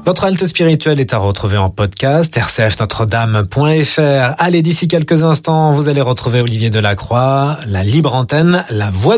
Votre halte spirituelle est à retrouver en podcast, rcfnotredame.fr. Allez, d'ici quelques instants, vous allez retrouver Olivier Delacroix, la libre antenne, la voix